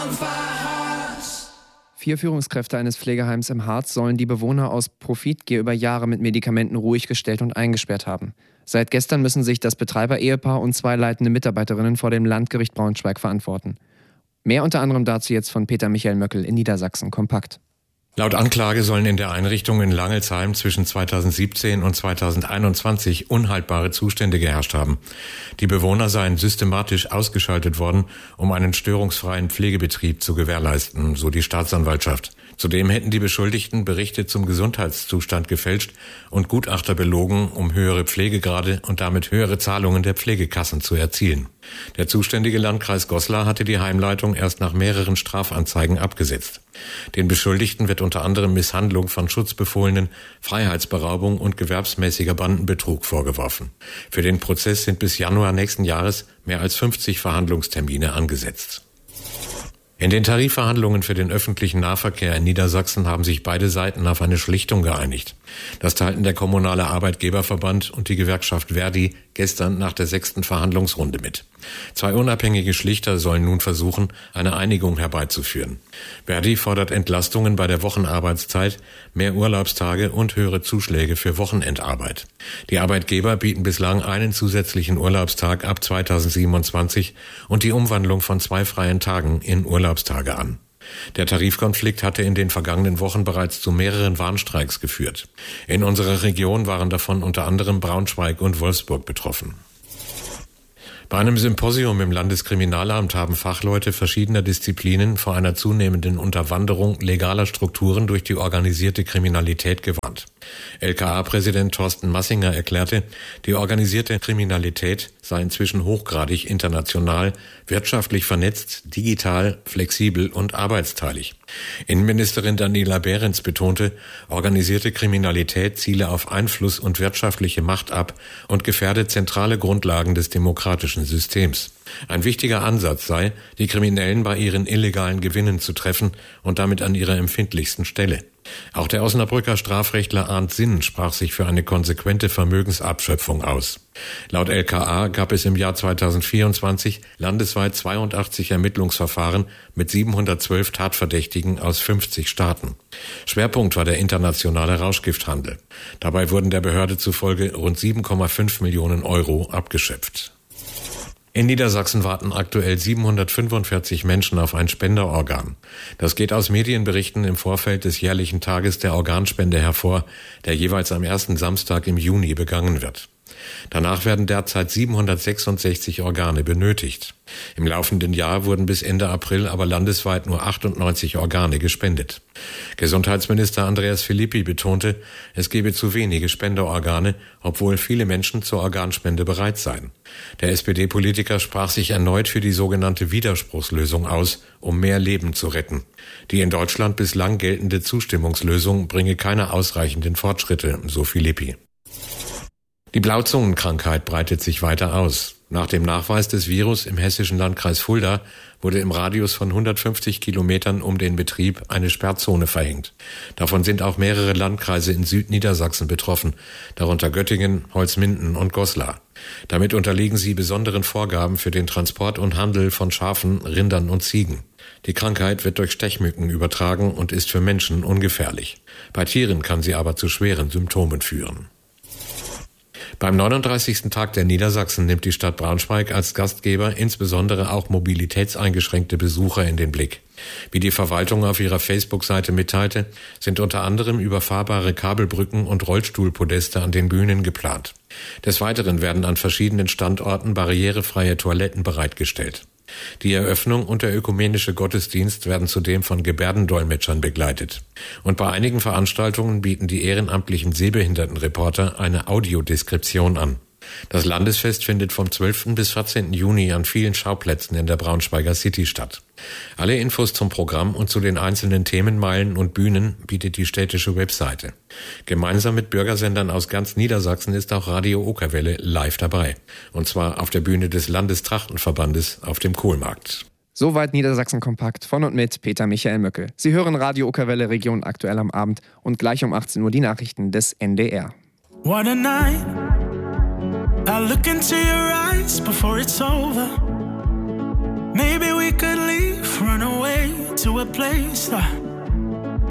4 Führungskräfte eines Pflegeheims im Harz sollen die Bewohner aus Profitgier über Jahre mit Medikamenten ruhig gestellt und eingesperrt haben. Seit gestern müssen sich das Betreiber-Ehepaar und 2 leitende Mitarbeiterinnen vor dem Landgericht Braunschweig verantworten. Mehr unter anderem dazu jetzt von Peter Michael Möckel in Niedersachsen kompakt. Laut Anklage sollen in der Einrichtung in Langelsheim zwischen 2017 und 2021 unhaltbare Zustände geherrscht haben. Die Bewohner seien systematisch ausgeschaltet worden, um einen störungsfreien Pflegebetrieb zu gewährleisten, so die Staatsanwaltschaft. Zudem hätten die Beschuldigten Berichte zum Gesundheitszustand gefälscht und Gutachter belogen, um höhere Pflegegrade und damit höhere Zahlungen der Pflegekassen zu erzielen. Der zuständige Landkreis Goslar hatte die Heimleitung erst nach mehreren Strafanzeigen abgesetzt. Den Beschuldigten wird unter anderem Misshandlung von Schutzbefohlenen, Freiheitsberaubung und gewerbsmäßiger Bandenbetrug vorgeworfen. Für den Prozess sind bis Januar nächsten Jahres mehr als 50 Verhandlungstermine angesetzt. In den Tarifverhandlungen für den öffentlichen Nahverkehr in Niedersachsen haben sich beide Seiten auf eine Schlichtung geeinigt. Das teilten der Kommunale Arbeitgeberverband und die Gewerkschaft Verdi gestern nach der 6. Verhandlungsrunde mit. 2 unabhängige Schlichter sollen nun versuchen, eine Einigung herbeizuführen. Verdi fordert Entlastungen bei der Wochenarbeitszeit, mehr Urlaubstage und höhere Zuschläge für Wochenendarbeit. Die Arbeitgeber bieten bislang einen zusätzlichen Urlaubstag ab 2027 und die Umwandlung von 2 freien Tagen in Urlaubstage an. Der Tarifkonflikt hatte in den vergangenen Wochen bereits zu mehreren Warnstreiks geführt. In unserer Region waren davon unter anderem Braunschweig und Wolfsburg betroffen. Bei einem Symposium im Landeskriminalamt haben Fachleute verschiedener Disziplinen vor einer zunehmenden Unterwanderung legaler Strukturen durch die organisierte Kriminalität gewarnt. LKA-Präsident Thorsten Massinger erklärte, die organisierte Kriminalität sei inzwischen hochgradig international, wirtschaftlich vernetzt, digital, flexibel und arbeitsteilig. Innenministerin Daniela Behrens betonte, organisierte Kriminalität ziele auf Einfluss und wirtschaftliche Macht ab und gefährde zentrale Grundlagen des demokratischen Systems. Ein wichtiger Ansatz sei, die Kriminellen bei ihren illegalen Gewinnen zu treffen und damit an ihrer empfindlichsten Stelle. Auch der Osnabrücker Strafrechtler Arndt Sinn sprach sich für eine konsequente Vermögensabschöpfung aus. Laut LKA gab es im Jahr 2024 landesweit 82 Ermittlungsverfahren mit 712 Tatverdächtigen aus 50 Staaten. Schwerpunkt war der internationale Rauschgifthandel. Dabei wurden der Behörde zufolge rund 7,5 Millionen Euro abgeschöpft. In Niedersachsen warten aktuell 745 Menschen auf ein Spenderorgan. Das geht aus Medienberichten im Vorfeld des jährlichen Tages der Organspende hervor, der jeweils am ersten Samstag im Juni begangen wird. Danach werden derzeit 766 Organe benötigt. Im laufenden Jahr wurden bis Ende April aber landesweit nur 98 Organe gespendet. Gesundheitsminister Andreas Philippi betonte, es gebe zu wenige Spenderorgane, obwohl viele Menschen zur Organspende bereit seien. Der SPD-Politiker sprach sich erneut für die sogenannte Widerspruchslösung aus, um mehr Leben zu retten. Die in Deutschland bislang geltende Zustimmungslösung bringe keine ausreichenden Fortschritte, so Philippi. Die Blauzungenkrankheit breitet sich weiter aus. Nach dem Nachweis des Virus im hessischen Landkreis Fulda wurde im Radius von 150 Kilometern um den Betrieb eine Sperrzone verhängt. Davon sind auch mehrere Landkreise in Südniedersachsen betroffen, darunter Göttingen, Holzminden und Goslar. Damit unterliegen sie besonderen Vorgaben für den Transport und Handel von Schafen, Rindern und Ziegen. Die Krankheit wird durch Stechmücken übertragen und ist für Menschen ungefährlich. Bei Tieren kann sie aber zu schweren Symptomen führen. Beim 39. Tag der Niedersachsen nimmt die Stadt Braunschweig als Gastgeber insbesondere auch mobilitätseingeschränkte Besucher in den Blick. Wie die Verwaltung auf ihrer Facebook-Seite mitteilte, sind unter anderem überfahrbare Kabelbrücken und Rollstuhlpodeste an den Bühnen geplant. Des Weiteren werden an verschiedenen Standorten barrierefreie Toiletten bereitgestellt. Die Eröffnung und der ökumenische Gottesdienst werden zudem von Gebärdendolmetschern begleitet. Und bei einigen Veranstaltungen bieten die ehrenamtlichen Sehbehindertenreporter eine Audiodeskription an. Das Landesfest findet vom 12. bis 14. Juni an vielen Schauplätzen in der Braunschweiger City statt. Alle Infos zum Programm und zu den einzelnen Themenmeilen und Bühnen bietet die städtische Webseite. Gemeinsam mit Bürgersendern aus ganz Niedersachsen ist auch Radio Okerwelle live dabei. Und zwar auf der Bühne des Landestrachtenverbandes auf dem Kohlmarkt. Soweit Niedersachsen kompakt von und mit Peter Michael Möckel. Sie hören Radio Okerwelle Region aktuell am Abend und gleich um 18 Uhr die Nachrichten des NDR. What a night. I look into your eyes before it's over. Maybe we could leave, run away to a place that